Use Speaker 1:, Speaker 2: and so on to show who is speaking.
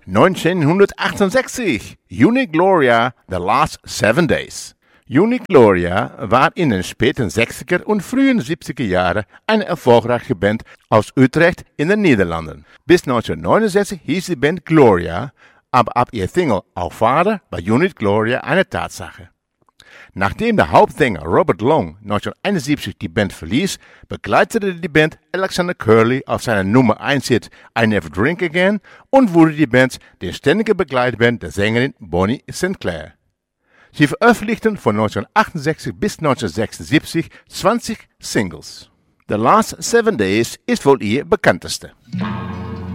Speaker 1: 1968, Unique Gloria, The Last 7 Days. Unique Gloria war in den späten 60er und frühen 70er Jahren eine erfolgreiche Band aus Utrecht in den Niederlanden. Bis 1969 hieß die Band Gloria, aber ab ihr Single Auch Vater war Unique Gloria eine Tatsache. Nachdem der Hauptsänger Robert Long 1971 die Band verließ, begleitete die Band Alexander Curly auf seiner Nummer 1 Hit I Never Drink Again und wurde die Band die ständige Begleitband der Sängerin Bonnie Sinclair. Sie veröffentlichten von 1968 bis 1976 20 Singles. The Last 7 Days ist wohl ihr bekannteste.